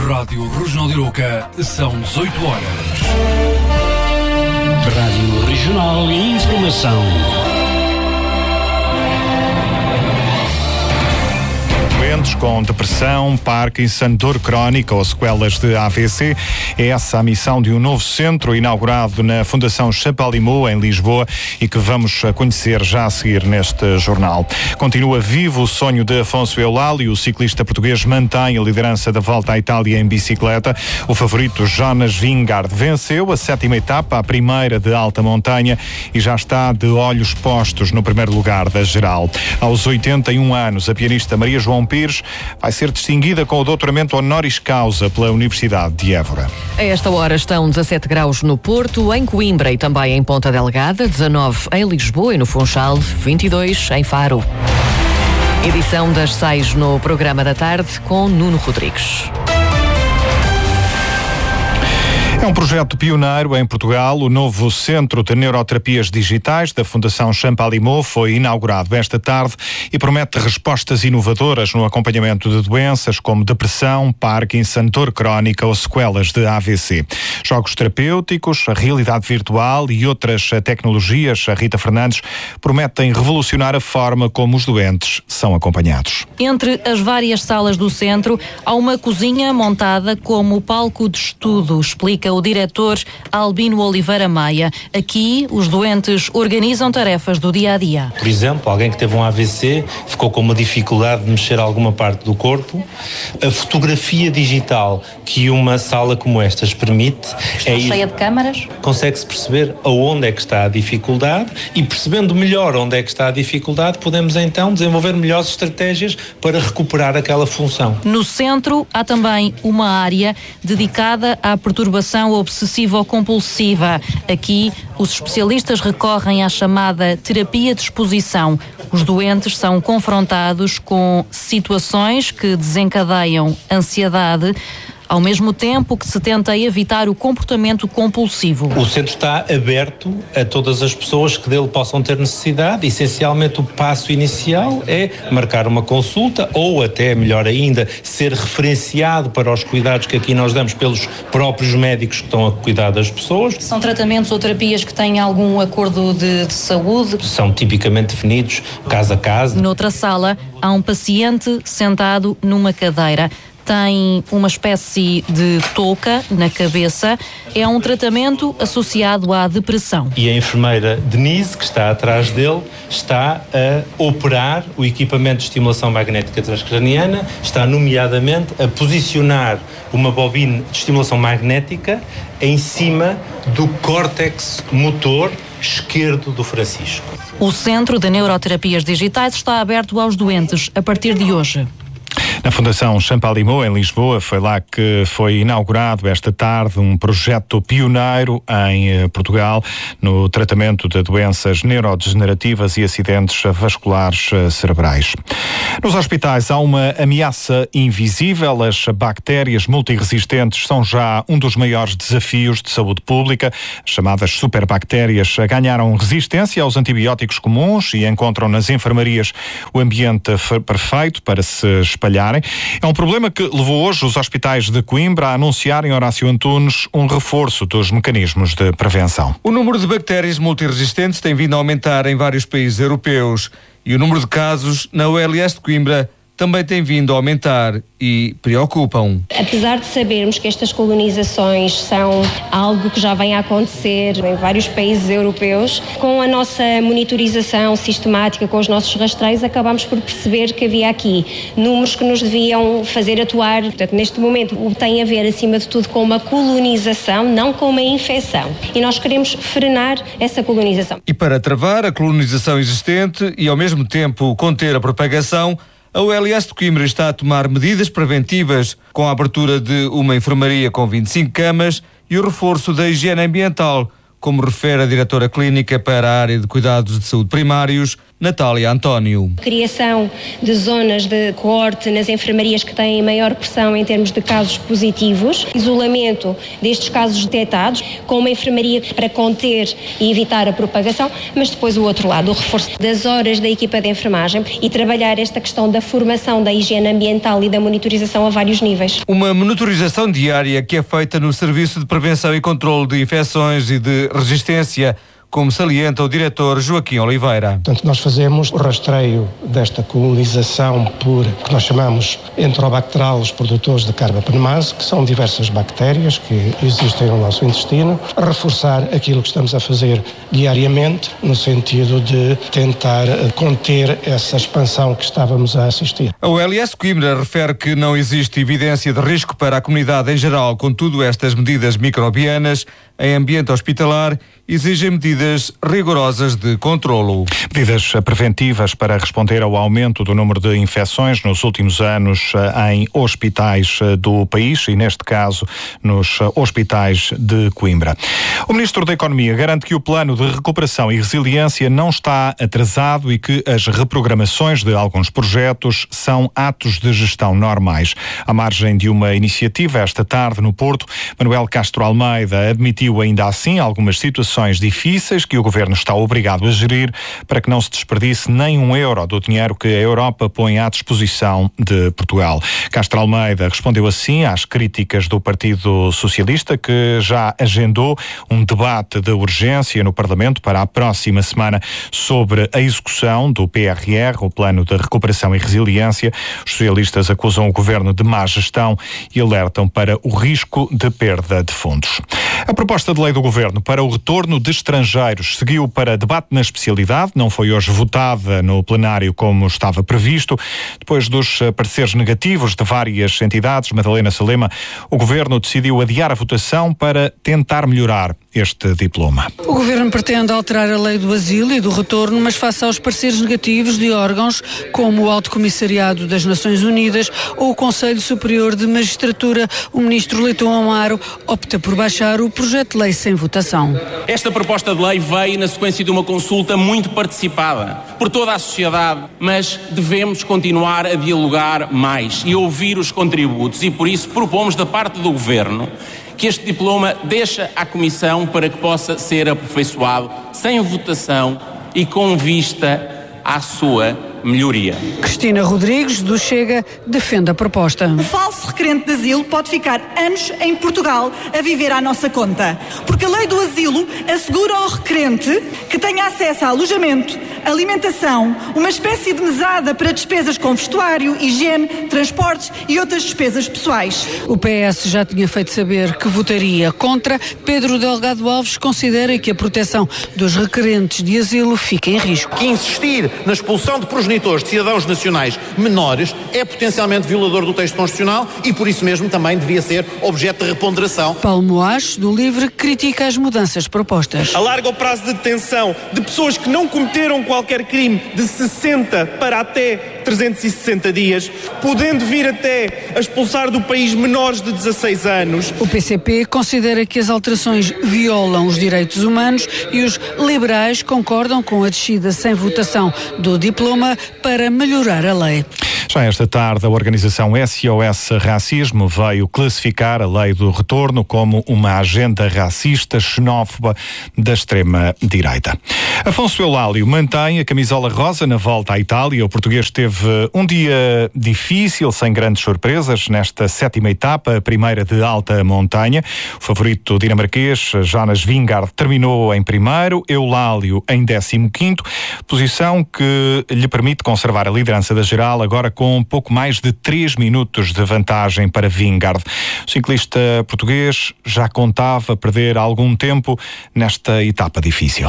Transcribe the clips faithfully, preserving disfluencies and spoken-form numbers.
Rádio Regional de Arouca, são dezoito horas. Rádio Regional e Informação. Doentes com depressão, Parkinson, dor crónica ou sequelas de A V C. É essa a missão de um novo centro inaugurado na Fundação Champalimau, em Lisboa, e que vamos conhecer já a seguir neste jornal. Continua vivo o sonho de Afonso Eulálio. O ciclista português mantém a liderança da Volta à Itália em bicicleta. O favorito Jonas Vingegaard venceu a sétima etapa, a primeira de alta montanha, e já está de olhos postos no primeiro lugar da geral. Aos oitenta e um anos, a pianista Maria João Pires vai ser distinguida com o doutoramento honoris causa pela Universidade de Évora. A esta hora estão dezassete graus no Porto, em Coimbra e também em Ponta Delgada, dezanove em Lisboa e no Funchal, vinte e dois em Faro. Edição das seis no programa da tarde com Nuno Rodrigues. É um projeto pioneiro em Portugal. O novo Centro de Neuroterapias Digitais da Fundação Champalimau foi inaugurado esta tarde e promete respostas inovadoras no acompanhamento de doenças como depressão, Parkinson, dor crónica ou sequelas de A V C. Jogos terapêuticos, a realidade virtual e outras tecnologias, a Rita Fernandes, prometem revolucionar a forma como os doentes são acompanhados. Entre as várias salas do centro, há uma cozinha montada como palco de estudo, explica o diretor Albino Oliveira Maia. Aqui, os doentes organizam tarefas do dia-a-dia. Por exemplo, alguém que teve um A V C, ficou com uma dificuldade de mexer alguma parte do corpo. A fotografia digital que uma sala como estas permite está é cheia de câmaras. Consegue-se perceber aonde é que está a dificuldade e, percebendo melhor onde é que está a dificuldade, podemos então desenvolver melhores estratégias para recuperar aquela função. No centro, há também uma área dedicada à perturbação obsessivo-compulsiva. Aqui, os especialistas recorrem à chamada terapia de exposição. Os doentes são confrontados com situações que desencadeiam ansiedade, ao mesmo tempo que se tenta evitar o comportamento compulsivo. O centro está aberto a todas as pessoas que dele possam ter necessidade. Essencialmente, o passo inicial é marcar uma consulta ou até, melhor ainda, ser referenciado para os cuidados que aqui nós damos pelos próprios médicos que estão a cuidar das pessoas. São tratamentos ou terapias que têm algum acordo de, de saúde? São tipicamente definidos caso a caso. Noutra sala, há um paciente sentado numa cadeira. Tem uma espécie de touca na cabeça. É um tratamento associado à depressão. E a enfermeira Denise, que está atrás dele, está a operar o equipamento de estimulação magnética transcraniana, está nomeadamente a posicionar uma bobina de estimulação magnética em cima do córtex motor esquerdo do Francisco. O Centro de Neuroterapias Digitais está aberto aos doentes a partir de hoje. Na Fundação Champalimau, em Lisboa, foi lá que foi inaugurado esta tarde um projeto pioneiro em Portugal no tratamento de doenças neurodegenerativas e acidentes vasculares cerebrais. Nos hospitais há uma ameaça invisível. As bactérias multiresistentes são já um dos maiores desafios de saúde pública. As chamadas superbactérias ganharam resistência aos antibióticos comuns e encontram nas enfermarias o ambiente perfeito para se espalharem. É um problema que levou hoje os hospitais de Coimbra a anunciarem, Horácio Antunes, um reforço dos mecanismos de prevenção. O número de bactérias multiresistentes tem vindo a aumentar em vários países europeus e o número de casos na U L S de Coimbra também tem vindo a aumentar e preocupam. Apesar de sabermos que estas colonizações são algo que já vem a acontecer em vários países europeus, com a nossa monitorização sistemática, com os nossos rastreios, acabamos por perceber que havia aqui números que nos deviam fazer atuar. Portanto, neste momento, tem a ver, acima de tudo, com uma colonização, não com uma infecção. E nós queremos frenar essa colonização. E para travar a colonização existente e, ao mesmo tempo, conter a propagação, a U L S de Coimbra está a tomar medidas preventivas com a abertura de uma enfermaria com vinte e cinco camas e o reforço da higiene ambiental, como refere a diretora clínica para a área de cuidados de saúde primários, Natália António. Criação de zonas de coorte nas enfermarias que têm maior pressão em termos de casos positivos, isolamento destes casos detectados, com uma enfermaria para conter e evitar a propagação, mas depois o outro lado, o reforço das horas da equipa de enfermagem e trabalhar esta questão da formação, da higiene ambiental e da monitorização a vários níveis. Uma monitorização diária que é feita no Serviço de Prevenção e Controlo de Infecções e de Resistência, como salienta o diretor Joaquim Oliveira. Portanto, nós fazemos o rastreio desta colonização por, que nós chamamos enterobacterial, os produtores de carbapneumase, que são diversas bactérias que existem no nosso intestino, reforçar aquilo que estamos a fazer diariamente, no sentido de tentar conter essa expansão que estávamos a assistir. A U L S Coimbra refere que não existe evidência de risco para a comunidade em geral, contudo, estas medidas microbianas em ambiente hospitalar exigem medidas rigorosas de controlo. Medidas preventivas para responder ao aumento do número de infecções nos últimos anos em hospitais do país e, neste caso, nos hospitais de Coimbra. O Ministro da Economia garante que o plano de recuperação e resiliência não está atrasado e que as reprogramações de alguns projetos são atos de gestão normais. À margem de uma iniciativa esta tarde no Porto, Manuel Castro Almeida admitiu ainda assim algumas situações difíceis que o Governo está obrigado a gerir para que não se desperdice nem um euro do dinheiro que a Europa põe à disposição de Portugal. Castro Almeida respondeu assim às críticas do Partido Socialista, que já agendou um debate de urgência no Parlamento para a próxima semana sobre a execução do P R R, o Plano de Recuperação e Resiliência. Os socialistas acusam o Governo de má gestão e alertam para o risco de perda de fundos. A proposta de lei do Governo para o retorno de estrangeiros seguiu para debate na especialidade, não foi hoje votada no plenário como estava previsto. Depois dos pareceres negativos de várias entidades, Madalena Salema, o Governo decidiu adiar a votação para tentar melhorar este diploma. O Governo pretende alterar a lei do asilo e do retorno, mas face aos pareceres negativos de órgãos como o Alto Comissariado das Nações Unidas ou o Conselho Superior de Magistratura, o Ministro Leitão Amaro opta por baixar o projeto de lei sem votação. Esta proposta de lei veio na sequência de uma consulta muito participada por toda a sociedade, mas devemos continuar a dialogar mais e ouvir os contributos e por isso propomos da parte do Governo que este diploma deixa à Comissão para que possa ser aperfeiçoado sem votação e com vista à sua melhoria. Cristina Rodrigues, do Chega, defende a proposta. O falso requerente de asilo pode ficar anos em Portugal a viver à nossa conta, porque a lei do asilo assegura ao requerente que tenha acesso a alojamento, alimentação, uma espécie de mesada para despesas com vestuário, higiene, transportes e outras despesas pessoais. O P S já tinha feito saber que votaria contra. Pedro Delgado Alves considera que a proteção dos requerentes de asilo fica em risco. Que insistir na expulsão de progenitores de cidadãos nacionais menores é potencialmente violador do texto constitucional e por isso mesmo também devia ser objeto de reponderação. Paulo Moaes, do Livre, critica as mudanças propostas. Alarga o prazo de detenção de pessoas que não cometeram qualquer crime de sessenta para até trezentos e sessenta dias, podendo vir até a expulsar do país menores de dezasseis anos. O P C P considera que as alterações violam os direitos humanos e os liberais concordam com a descida sem votação do diploma para melhorar a lei. Já esta tarde, a organização S O S Racismo veio classificar a lei do retorno como uma agenda racista, xenófoba da extrema-direita. Afonso Eulálio mantém a camisola rosa na volta à Itália. O português teve um dia difícil, sem grandes surpresas, nesta sétima etapa, a primeira de alta montanha. O favorito dinamarquês, Jonas Vingegaard, terminou em primeiro, Eulálio em décimo quinto, posição que lhe permite conservar a liderança da geral, agora com pouco mais de três minutos de vantagem para Vingegaard. O ciclista português já contava perder algum tempo nesta etapa difícil.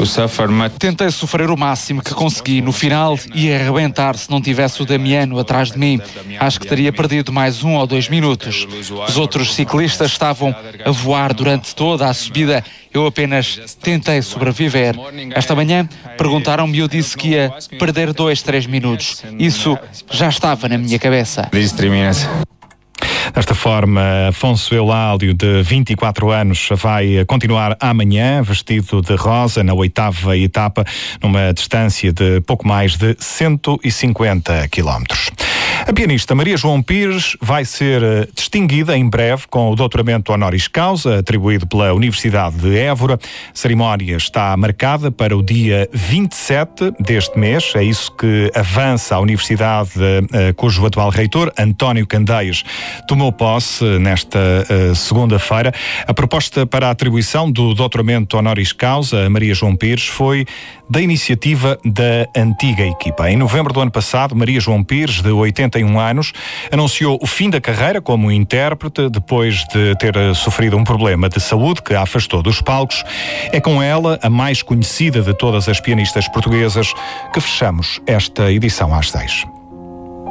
Tentei sofrer o máximo que consegui. No final ia arrebentar se não tivesse o Damiano atrás de mim. Acho que teria perdido mais um ou dois minutos. Os outros ciclistas estavam a voar durante toda a subida. Eu apenas tentei sobreviver. Esta manhã perguntaram-me e eu disse que ia perder dois, três minutos. Isso já estava na minha cabeça. Desta forma, Afonso Eulálio, de vinte e quatro anos, vai continuar amanhã vestido de rosa na oitava etapa, numa distância de pouco mais de cento e cinquenta quilómetros. A pianista Maria João Pires vai ser distinguida em breve com o doutoramento honoris causa, atribuído pela Universidade de Évora. A cerimónia está marcada para o dia vinte e sete deste mês. É isso que avança a Universidade, cujo atual reitor, António Candeias, tomou posse nesta segunda-feira. A proposta para a atribuição do doutoramento honoris causa a Maria João Pires foi da iniciativa da antiga equipa. Em novembro do ano passado, Maria João Pires, de oitenta e um anos, anunciou o fim da carreira como intérprete depois de ter sofrido um problema de saúde que a afastou dos palcos. É com ela, a mais conhecida de todas as pianistas portuguesas, que fechamos esta edição às seis.